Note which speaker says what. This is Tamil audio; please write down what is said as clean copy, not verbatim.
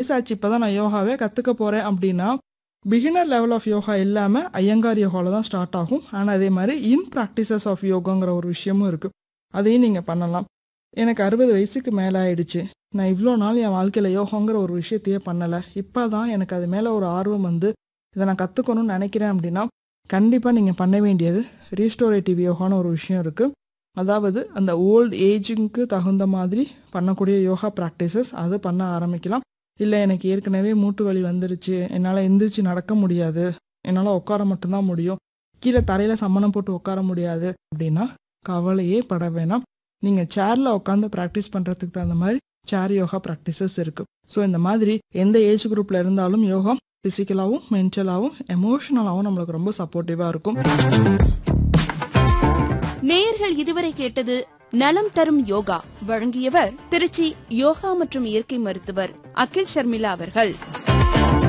Speaker 1: வயசாச்சு இப்பதான் நான் யோகாவே கத்துக்க போறேன் அப்படின்னா பிகினர் லெவல் ஆஃப் யோகா இல்லாம ஐயங்கார் யோகால தான் ஸ்டார்ட் ஆகும். ஆனா அதே மாதிரி இன் ப்ராக்டிசஸ் ஆஃப் யோகாங்கிற ஒரு விஷயமும் இருக்கு. அதையும் நீங்க பண்ணலாம். எனக்கு 60 வயசுக்கு மேல ஆயிடுச்சு, நான் இவ்வளோ நாள் என் வாழ்க்கையில யோகாங்கிற ஒரு விஷயத்தையே பண்ணல, இப்பதான் எனக்கு அது மேல ஒரு ஆர்வம் வந்து இதை நான் கத்துக்கணும்னு நினைக்கிறேன் அப்படின்னா கண்டிப்பா நீங்க பண்ண வேண்டியது ரீஸ்டோரேட்டிவ் யோகான்னு ஒரு விஷயம் இருக்கு. அதாவது அந்த ஓல்ட் ஏஜுக்கு தகுந்த மாதிரி பண்ணக்கூடிய யோகா ப்ராக்டிசஸ் அது பண்ண ஆரம்பிக்கலாம். இல்லை எனக்கு ஏற்கனவே மூட்டு வலி வந்துருச்சு, என்னால் எந்திரிச்சு நடக்க முடியாது, என்னால் உட்கார மட்டும்தான் முடியும், கீழே தரையில் சம்மணம் போட்டு உட்கார முடியாது அப்படின்னா கவலையே பட வேணாம். நீங்கள் சேரில் உட்காந்து ப்ராக்டிஸ் பண்ணுறதுக்கு தகுந்த மாதிரி சேர் யோகா ப்ராக்டிசஸ் இருக்குது. ஸோ இந்த மாதிரி எந்த ஏஜ் குரூப்பில் இருந்தாலும் யோகா ஃபிசிக்கலாகவும் மென்டலாகவும் எமோஷனலாகவும் நம்மளுக்கு ரொம்ப சப்போர்ட்டிவாக இருக்கும்.
Speaker 2: நேயர்கள் இதுவரை கேட்டது நலம் தரும் யோகா. வழங்கியவர் திருச்சி யோகா மற்றும் இயற்கை மருத்துவர் அகில் ஷர்மிளா அவர்கள்.